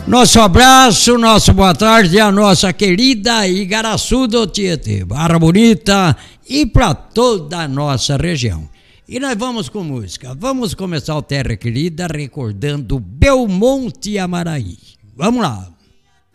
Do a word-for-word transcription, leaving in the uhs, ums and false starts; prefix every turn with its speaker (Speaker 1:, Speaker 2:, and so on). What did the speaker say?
Speaker 1: Nosso abraço, nosso boa tarde à nossa querida Igaraçu do Tietê, Barra Bonita e para toda a nossa região. E nós vamos com música. Vamos começar o Terra Querida recordando Belmonte e Amaraí. Vamos lá.